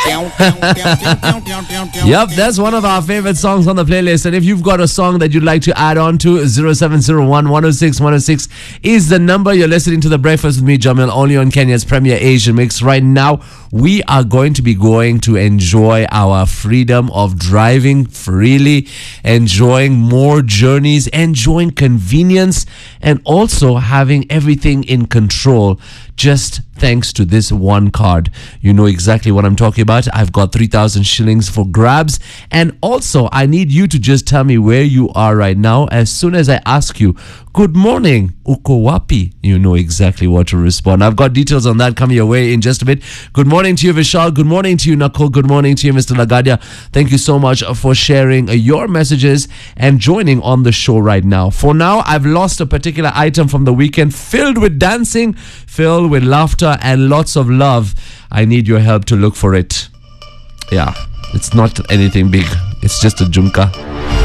Yep, that's one of our favorite songs on the playlist. And if you've got a song that you'd like to add on to, 0701 106 106 is the number. You're listening to The Breakfast with me, Jamil, only on Kenya's Premier Asian Mix. Right now, we are going to enjoy our freedom of driving freely, enjoying more journeys, enjoying convenience, and also having everything in control, just thanks to this one card. You know exactly what I'm talking about. I've got 3,000 shillings for grabs. And also, I need you to just tell me where you are right now. As soon as I ask you, good morning, uko wapi? You know exactly what to respond. I've got details on that coming your way in just a bit. Good morning to you, Vishal. Good morning to you, Nakul. Good morning to you, Mr. Lagadia. Thank you so much for sharing your messages and joining on the show right now. For now, I've lost a particular item from the weekend filled with dancing, filled with laughter, and lots of love. I need your help to look for it. Yeah, it's not anything big. It's just a jumka.